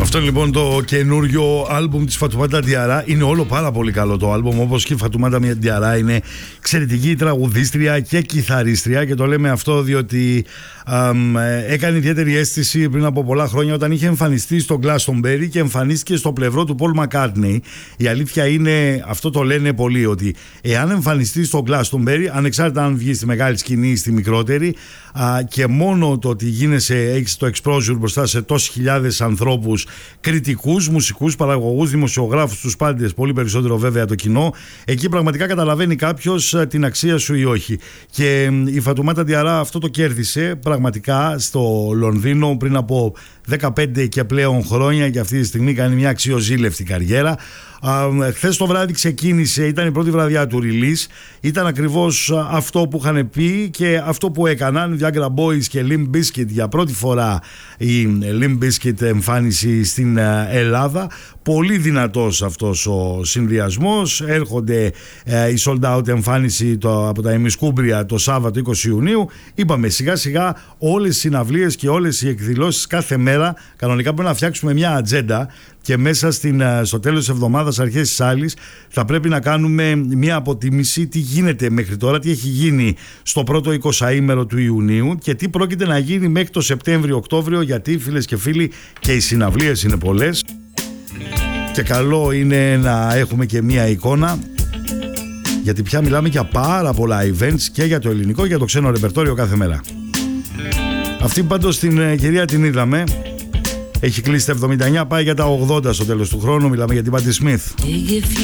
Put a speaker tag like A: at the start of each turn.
A: Αυτό λοιπόν το καινούριο άλμπουμ της Φατουμάτα Διαρά. Είναι όλο πάρα πολύ καλό το άλμπουμ, όπως και η Φατουμάτα Διαρά είναι εξαιρετική τραγουδίστρια και κιθαρίστρια, και το λέμε αυτό διότι έκανε ιδιαίτερη αίσθηση πριν από πολλά χρόνια όταν είχε εμφανιστεί στο Glastonbury και εμφανίστηκε στο πλευρό του Paul McCartney. Η αλήθεια είναι, αυτό το λένε πολλοί, ότι εάν εμφανιστεί στο Glastonbury, ανεξάρτητα αν βγει στη μεγάλη σκηνή ή στη μικρότερη, και μόνο το ότι έχεις το exposure μπροστά σε τόσες χιλιάδες ανθρώπους, κριτικούς, μουσικούς, παραγωγούς, δημοσιογράφους, τους πάντες, πολύ περισσότερο βέβαια το κοινό, εκεί πραγματικά καταλαβαίνει κάποιος την αξία σου ή όχι. Και η Φατουμάτα Διαρά αυτό το κέρδισε πραγματικά στο Λονδίνο πριν από 15 και πλέον χρόνια, και αυτή τη στιγμή κάνει μια αξιοζήλευτη καριέρα. Χθες το βράδυ ξεκίνησε, ήταν η πρώτη βραδιά του release. Ήταν ακριβώς αυτό που είχαν πει και αυτό που έκαναν Viagra Boys και Limp Bizkit. Για πρώτη φορά η Limp Bizkit εμφάνιση στην Ελλάδα. Πολύ δυνατός αυτός ο συνδυασμός. Έρχονται η sold out εμφάνιση από τα ημισκούμπρια το Σάββατο 20 Ιουνίου. Είπαμε σιγά σιγά όλες οι συναυλίες και όλες οι εκδηλώσεις κάθε μέρα. Κανονικά πρέπει να φτιάξουμε μια ατζέντα και μέσα στο τέλος της εβδομάδας, αρχές της άλλης, θα πρέπει να κάνουμε μια αποτίμηση τι γίνεται μέχρι τώρα, τι έχει γίνει στο πρώτο 20ήμερο του Ιουνίου και τι πρόκειται να γίνει μέχρι το Σεπτέμβριο-Οκτώβριο, γιατί φίλες και φίλοι και οι συναυλίες είναι πολλές και καλό είναι να έχουμε και μια εικόνα, γιατί πια μιλάμε για πάρα πολλά events και για το ελληνικό και για το ξένο ρεπερτόριο κάθε μέρα. Αυτή πάντως την κυρία την είδαμε. Έχει κλείσει τα 79, πάει για τα 80 στο τέλος του χρόνου. Μιλάμε για την Patti Smith.